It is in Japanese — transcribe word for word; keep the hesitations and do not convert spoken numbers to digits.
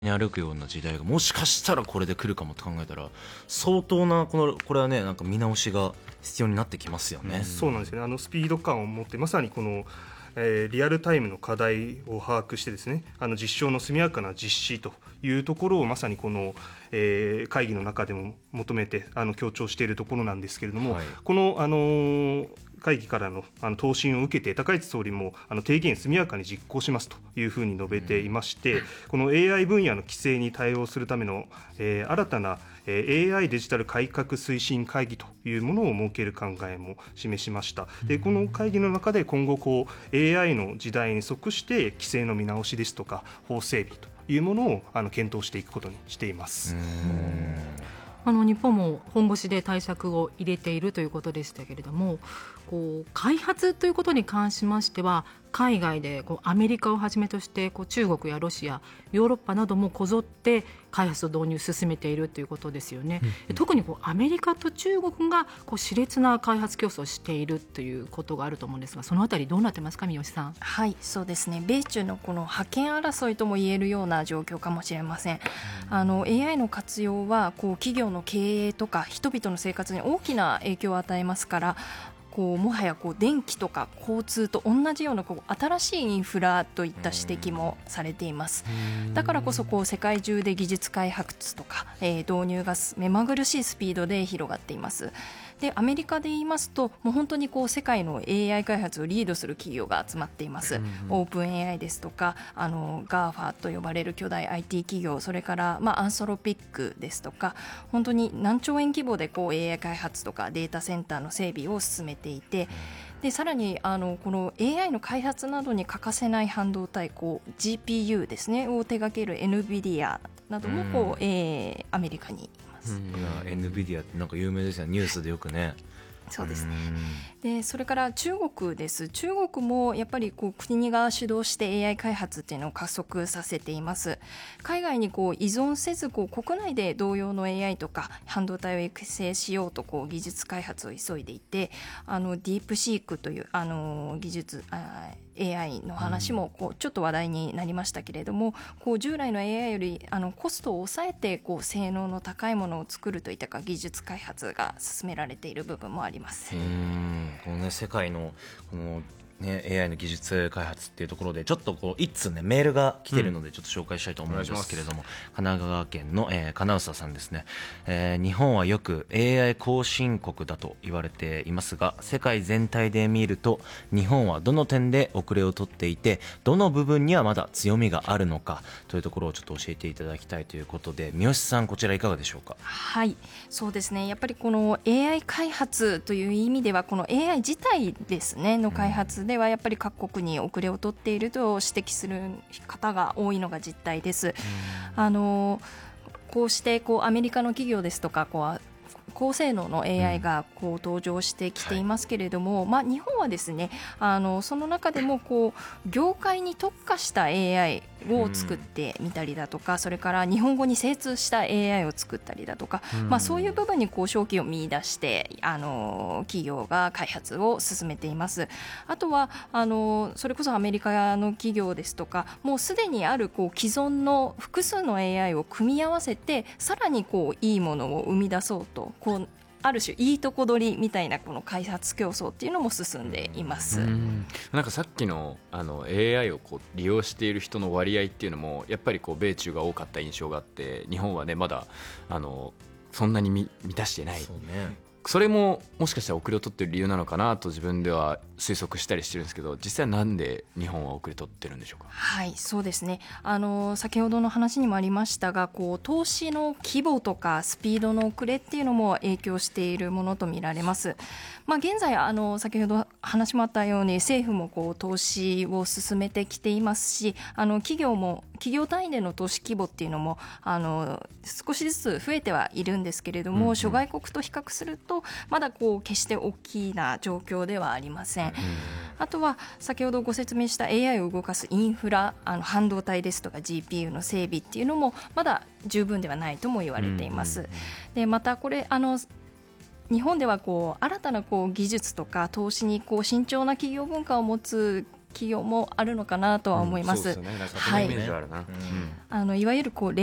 に歩くような時代がもしかしたらこれで来るかもと考えたら、相当なこのこれはね、なんか見直しが必要になってきますよね。 うん、そうなんですよね。あのスピード感を持ってまさにこのえー、リアルタイムの課題を把握してですね、あの実証の速やかな実施というところをまさにこの、えー、会議の中でも求めてあの強調しているところなんですけれども、はい、この、あのー会議からの、あの答申を受けて高市総理もあの提言速やかに実行しますというふうに述べていまして、うん、この エーアイ 分野の規制に対応するための、えー、新たな、えー、エーアイ デジタル改革推進会議というものを設ける考えも示しました。でこの会議の中で今後こう エーアイ の時代に即して規制の見直しですとか法整備というものをあの検討していくことにしています。 うん、あの日本も本腰で対策を入れているということでしたけれども、こう開発ということに関しましては海外でこうアメリカをはじめとしてこう中国やロシア、ヨーロッパなどもこぞって開発と導入を進めているということですよね。うんうん、特にこうアメリカと中国がこう熾烈な開発競争をしているということがあると思うんですが、そのあたりどうなってますか、三好さん。 はい、そうですね。米中のこの覇権争いとも言えるような状況かもしれません。あの エーアイ の活用はこう企業の経営とか人々の生活に大きな影響を与えますから、こうもはやこう電気とか交通と同じようなこう新しいインフラといった指摘もされています。だからこそこう世界中で技術開発とか、えー、導入が目まぐるしいスピードで広がっています。でアメリカで言いますと、もう本当にこう世界の エーアイ 開発をリードする企業が集まっています。うんうん、オープン エーアイ ですとか、あの ガーファ と呼ばれる巨大 アイティー 企業、それから、まあ、アンソロピックですとか、本当に何兆円規模でこう エーアイ 開発とかデータセンターの整備を進めていて、でさらにあのこの エーアイ の開発などに欠かせない半導体、こう ジーピーユー ですねを手掛ける エヌビディア などもこう、うん、えー、アメリカにいます。 うん、いや エヌビディア ってなんか有名ですよね、ニュースでよくね。 そうですね。でそれから中国です。中国もやっぱりこう国が主導して エーアイ 開発っていうのを加速させています。海外にこう依存せずこう国内で同様の エーアイ とか半導体を育成しようとこう技術開発を急いでいて、あのディープシークというあの技術あエーアイ の話もこうちょっと話題になりましたけれども、こう従来の エーアイ よりあのコストを抑えてこう性能の高いものを作るといったか技術開発が進められている部分もあります。 うーんこの、ね、世界のこのね、エーアイ の技術開発っていうところでちょっとこう一通ねメールが来てるのでちょっと紹介したいと思うんですけれども、うん、神奈川県の、えー、金臼さんですね、えー、日本はよく エーアイ 後進国だと言われていますが、世界全体で見ると日本はどの点で遅れをとっていて、どの部分にはまだ強みがあるのかというところをちょっと教えていただきたいということで、三好さんこちらいかがでしょうか。 はい、そうですね。やっぱりこの エーアイ 開発という意味ではこの エーアイ 自体ですねの開発でではやっぱり各国に遅れをとっていると指摘する方が多いのが実態です。あのこうしてこうアメリカの企業ですとかこう高性能の エーアイ がこう登場してきていますけれども、うんはいまあ、日本はですねあのその中でもこう業界に特化した エーアイ を作ってみたりだとか、うん、それから日本語に精通した エーアイ を作ったりだとか、うんまあ、そういう部分にこう商機を見出してあの企業が開発を進めています。あとはあのそれこそアメリカの企業ですとかもうすでにあるこう既存の複数の エーアイ を組み合わせてさらにこういいものを生み出そうとこうある種いいとこ取りみたいなこの開発競争っていうのも進んでいます。 うんなんかさっき の, あの エーアイ をこう利用している人の割合っていうのもやっぱりこう米中が多かった印象があって、日本はねまだあのそんなに 満, 満たしてない。そうねそれももしかしたら遅れを取っている理由なのかなと自分では推測したりしてるんですけど、実際なんで日本は遅れ取ってるんでしょうか。 はいそうですね。あの先ほどの話にもありましたがこう投資の規模とかスピードの遅れっていうのも影響しているものとみられます。まあ、現在あの先ほど話もあったように政府もこう投資を進めてきていますし、あの企業も企業単位での投資規模っていうのもあの少しずつ増えてはいるんですけれども、うんうん、諸外国と比較するとまだこう決して大きな状況ではありません。うん、あとは先ほどご説明した エーアイ を動かすインフラ、あの半導体ですとか ジーピーユー の整備っていうのもまだ十分ではないとも言われています。うんうんうん、でまたこれあの日本ではこう新たなこう技術とか投資にこう慎重な企業文化を持つ企業もあるのかなとは思います。 うん、そうですよね。なんかそのイメージはあるな。 はい、あのいわゆるこう